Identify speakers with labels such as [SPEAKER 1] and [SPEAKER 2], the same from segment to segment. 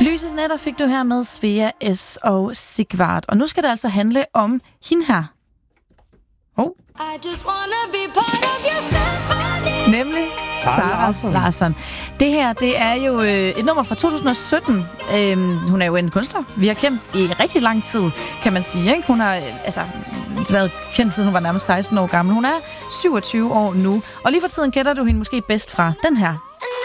[SPEAKER 1] Lysets nætter fik du her med Svea S. og Sigvard. Og nu skal det altså handle om hende her. Nemlig Zara Larsson. Det her, det er jo et nummer fra 2017. Hun er jo en kunstner. Vi har kendt i rigtig lang tid, kan man sige. Ikke? Hun har været kendt siden hun var nærmest 16 år gammel. Hun er 27 år nu. Og lige for tiden kender du hende måske bedst fra den her.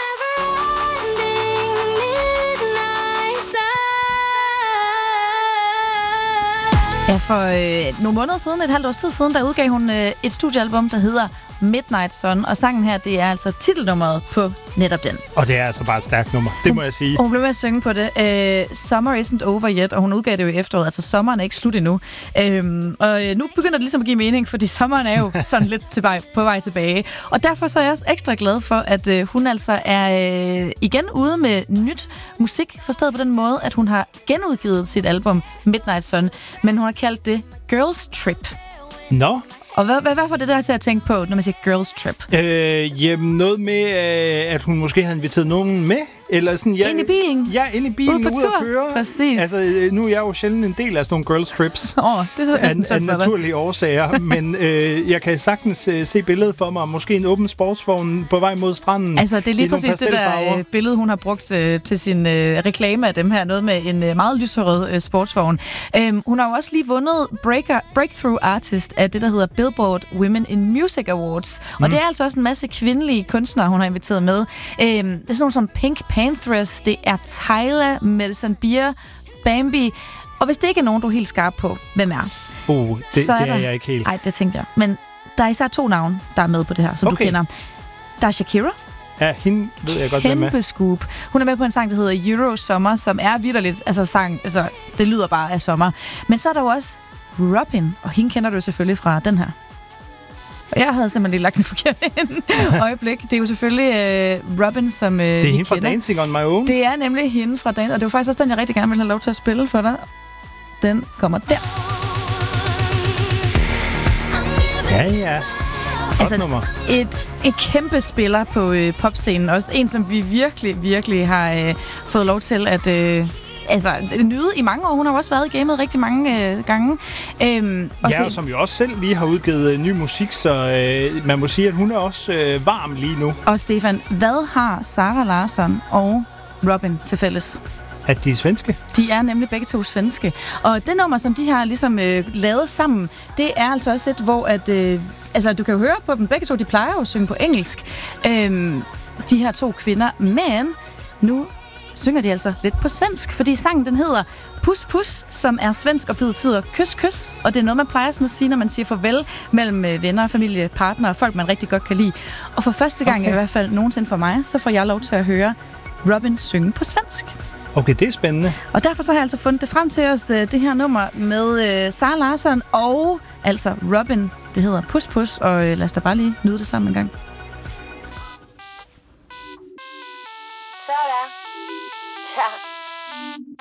[SPEAKER 1] Ja, for nogle måneder siden, et halvt års tid siden, der udgav hun et studiealbum, der hedder Midnight Sun. Og sangen her, det er altså titelnummeret på netop den.
[SPEAKER 2] Og det er altså bare et stærkt nummer, det må jeg sige.
[SPEAKER 1] Hun blev med at synge på det. Summer isn't over yet, og hun udgav det jo i efteråret. Altså, sommeren er ikke slut endnu. Og nu begynder det ligesom at give mening, fordi sommeren er jo sådan lidt på vej tilbage. Og derfor så er jeg også ekstra glad for, at hun altså er igen ude med nyt musik, forstået på den måde, at hun har genudgivet sit album Midnight Sun, men hun har kaldt det Girls Trip.
[SPEAKER 2] Nå.
[SPEAKER 1] Og hvad får det der til at tænke på, når man siger Girls Trip?
[SPEAKER 2] Jamen, noget med, at hun måske havde inviteret nogen med, eller sådan...
[SPEAKER 1] Ind i bilen?
[SPEAKER 2] Ja, ind i bilen,
[SPEAKER 1] ude på tur.
[SPEAKER 2] At køre.
[SPEAKER 1] Præcis.
[SPEAKER 2] Altså, nu er jeg jo sjældent en del af sådan nogle girls trips.
[SPEAKER 1] Det er så næsten
[SPEAKER 2] af naturlige årsager, men jeg kan sagtens se billedet for mig. Måske en åben sportsvogn på vej mod stranden.
[SPEAKER 1] Altså, det er lige præcis det der billede, hun har brugt til sin reklame af dem her. Noget med en meget lyserød sportsvogn. Hun har jo også lige vundet Breakthrough Artist af det, der hedder Billboard Women in Music Awards. Og det er altså også en masse kvindelige kunstnere, hun har inviteret med. Det er sådan nogle som Pink Panthers, det er Tyla, Madison Beer, Bambi. Og hvis det ikke er nogen, du er helt skarp på, hvem er?
[SPEAKER 2] Det er jeg ikke helt.
[SPEAKER 1] Nej, det tænkte jeg. Men der er især 2 navne, der er med på det her, som du kender. Der er Shakira.
[SPEAKER 2] Ja, hende ved jeg godt, hvem er.
[SPEAKER 1] Kæmpe scoop. Hun er med på en sang, der hedder Euro Summer, som er vitterligt, det lyder bare af sommer. Men så er der jo også Robin, og hende kender du selvfølgelig fra den her. Og jeg havde simpelthen lige lagt den forkerte øjeblik. Det er jo selvfølgelig Robin, som det er
[SPEAKER 2] hende fra Dancing on My Own.
[SPEAKER 1] Det er nemlig hende fra Dancing, og det var faktisk også den, jeg rigtig gerne ville have lov til at spille for dig. Den kommer der.
[SPEAKER 2] Ja. Godt nummer.
[SPEAKER 1] Et kæmpe spiller på popscenen. Også en, som vi virkelig, virkelig har fået lov til at... nyde i mange år. Hun har også været i gamet rigtig mange gange.
[SPEAKER 2] Og som jo også selv lige har udgivet ny musik, så man må sige, at hun er også varm lige nu.
[SPEAKER 1] Og Stefan, hvad har Zara Larsson og Robin til fælles?
[SPEAKER 2] At de er svenske?
[SPEAKER 1] De er nemlig begge to svenske. Og det nummer, som de har ligesom lavet sammen, det er altså også et, hvor at... du kan jo høre på dem begge to, de plejer jo at synge på engelsk. De her 2 kvinder, men nu synger de altså lidt på svensk, fordi sangen den hedder Puss Puss, som er svensk og betyder kys kys, og det er noget, man plejer sådan at sige, når man siger farvel mellem venner, familie, partner og folk, man rigtig godt kan lide. Og for første gang i hvert fald nogensinde for mig, så får jeg lov til at høre Robin synge på svensk.
[SPEAKER 2] Okay, det er spændende.
[SPEAKER 1] Og derfor så har jeg altså fundet det frem til os, det her nummer med Zara Larsson og altså Robin. Det hedder Puss Puss, og lad os da bare lige nyde det sammen en gang.